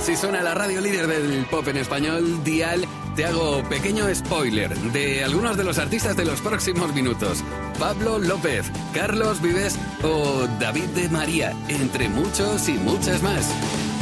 Así suena la radio líder del pop en español, Dial. Te hago pequeño spoiler de algunos de los artistas de los próximos minutos. Pablo López, Carlos Vives o David de María, entre muchos y muchas más.